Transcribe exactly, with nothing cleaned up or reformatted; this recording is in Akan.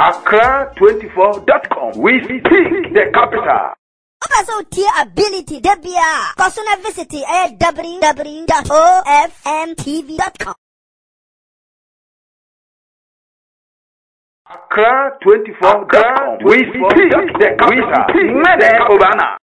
Accra twenty-four dot com. We speak the capital. Also, tier ability, Debia. Personal visit at w w w dot o f m t v dot com. Accra twenty-four dot com. We speak the capital.